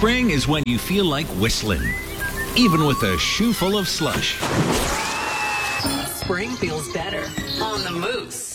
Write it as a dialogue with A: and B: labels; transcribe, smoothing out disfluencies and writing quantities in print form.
A: Spring is when you feel like whistling, even with a shoe full of slush.
B: Spring feels better on the Moose.